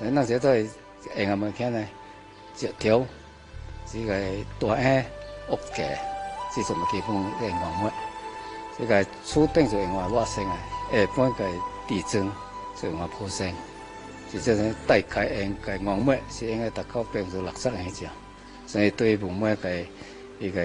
所以那些都係用我們看呢，石條，這個大案屋嘅，這種基本嘅硬物，這個厝頂就用瓦生啊，下半個地震就用破生，就這種大概用個硬物是應該大概60年以上，所以對木木嘅一個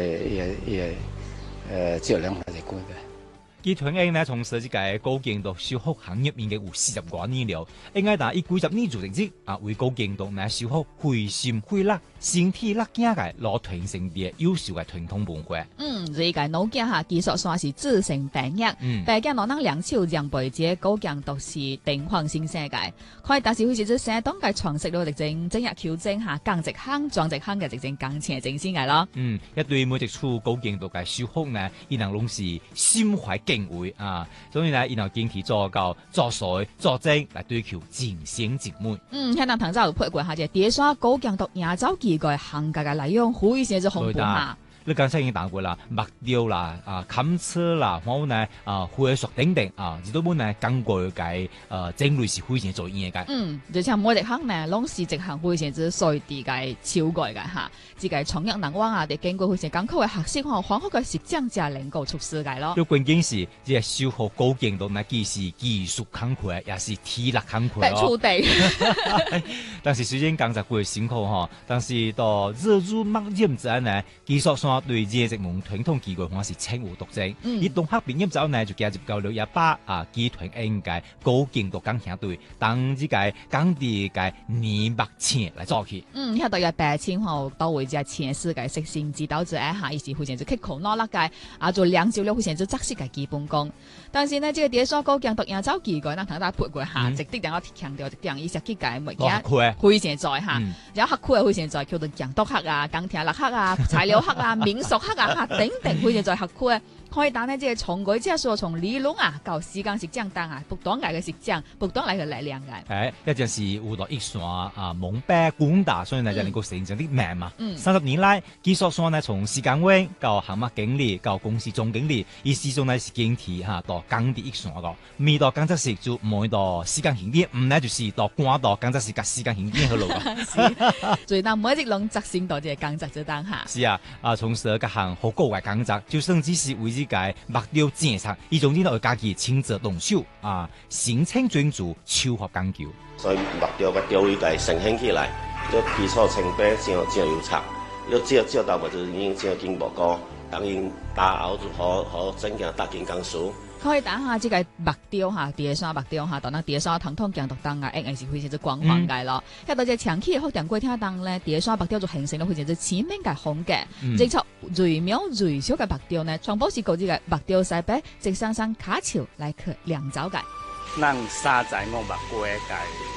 質量還是高嘅。 集團應呢從事這個高建築修復行業應該有40多年了，應該打以幾十年做成績啊，為高建築呢修復灰心灰力、身體力行嘅攞傳承啲優秀嘅傳統文化。 呢個老件哈技術算是自成定業，畢竟攞能兩手將背這高建築是定方新世界，可以但是好似啲寫當嘅創設到直正整日調整下鋼直坑、撞直坑嘅直正鋼前正先嘅咯。 一對每一處高建築嘅修復呢，伊能攏是心懷敬畏啊，所以呢，伊能堅持做到做水做精來追求盡善盡美。 香港唐州有配過下隻碟刷高建築亞洲幾個行價嘅內容，非常之恐怖嚇。 你剛才已經講過啦，木雕啦、冚車啦，然後呢灰塑等等啊，呢都本呢講過嘅種類是非常做嘢嘅。 而且每一行呢，攏是一行非常之隨地嘅超過嘅嚇，自己創業能灣啊，哋經過非常艱苦嘅學習，黃學嘅實踐才能夠出世界咯。 最關鍵是，即係修復高建築呢，既是技術坎坷，也是體力坎坷咯。 但是雖然工作過辛苦嗬，但是到日入墨染之後呢，技術上對這隻門傳統技藝還是情有獨鍾。而同學畢業之後呢，就加入到了一把集團應該高建築工團隊，當這個工地嘅泥木錢來做起。 喺度有8千號到位只前世嘅實行指導者下，亦是非常之刻苦努力嘅，做兩招了非常之扎實嘅基本功。但是呢，這個碟刷高建築亞洲技藝呢，同大家撥過下，值得我強調，一點以設計嘅物件非常在嚇，有學區非常在，叫做建築學啊、鋼鐵力學啊、材料學啊、民俗學啊等等，非常在學區。可以但呢，即係從佢即係說從理論到時間實踐當不斷嘅實踐，不斷嚟嘅力量嘅。 一陣是有到一線蒙北廣大，所以呢就能夠成長啲命嘛。30年來，技術上呢從時間員到項目經理到公司總經理，而始終呢是堅持到工地一線個，未到工作室就唔會到時間行啲，唔呢就是到趕到工作室嘅時間行啲去路個。 所以呢，每一個人執行到這個工作就當下。 是啊，從事各項好高嘅工作，就算只是為這個目標建設，伊總之都要家己親自動手心清專注，手學研究。 所以目標位個成興起來，就基礎清白，真有差。要照到物就已經真進步過，當然打後就好整件大件工書。 可以打下這個木雕嚇，碟刷木雕嚇，當然碟刷通通建築當啊，應該是非常之廣泛嘅咯。一到隻長期學電過聽當咧，碟刷木雕就形成咗非常之淺明嘅風格。直接最妙最小嘅木雕呢，全部是靠這個木雕師伯直生生卡潮來去釀造嘅。 咱三在我木過嘅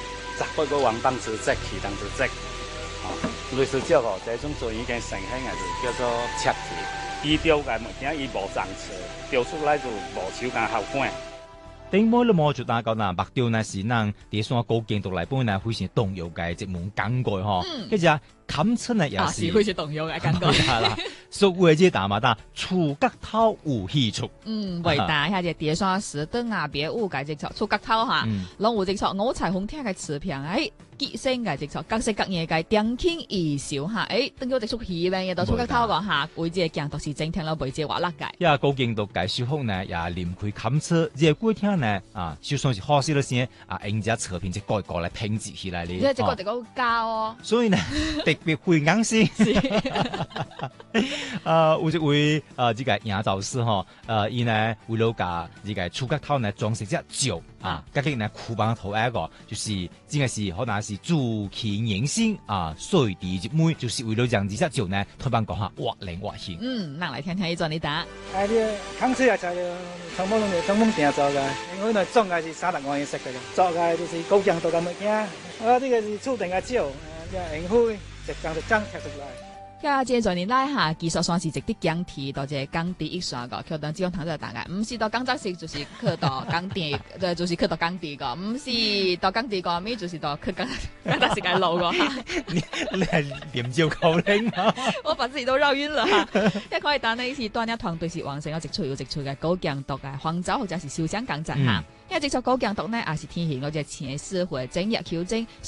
18個王當主席，其當主席，類似這個這種就已經成型嘅，就叫做切字。伊雕嘅物件，伊無長詞，雕出來就無手感好看。 頂每你摸住大個嗱，木雕呢是能碟刷高建築嚟本呢，非常重要嘅一門工具嗬。跟住冚出呢也是非常重要嘅工具。 係啦，屬為這大馬達觸角頭有戲出。 為大下隻碟刷石燈啊，別物嘅直錯觸角頭嚇，攏有直錯五彩虹聽嘅詞片結聲嘅直錯，各式各樣嘅電輕異小嚇，等佢直出戲咧，亦都觸角頭個嚇，每隻鏡都是整聽到每隻畫甩嘅。 因為高建築嘅修復呢，也連開冚出，這個聽呢就算是可惜了先人家側邊只個個嚟拼接起來咧。 因為這個這個膠哦， 所以呢特別會硬先。有一位這個亞洲師伊呢為了把這個觸角頭呢裝飾隻腳跟住呢箍棒頭一個，就是真係是可能是築其人心水地之美，就是為了讓這隻腳呢，同班講下活靈活現。 嗱嚟聽聽呢段你打。 你坑車也就從門定做嘅，因為呢裝嘅是30萬色嘅，做嘅就是高強度嘅物件。呢個是注定嘅招，用灰直將就張貼出來。 這在年來下技術算是值得警惕，到這工地一線個，佢當只講睇到大概，唔是到工作室就是去到工地，就是去到工地個，唔是到工地個，咪就是到去工作室嘅路個。 你係點照口令嗎？ 我把自己都繞暈了哈！一可以當呢是單一團隊是完成咗直出嘅高強度嘅黃州或者是燒香工作哈。因為直出高強度呢，也是體現我隻前師傅整日調整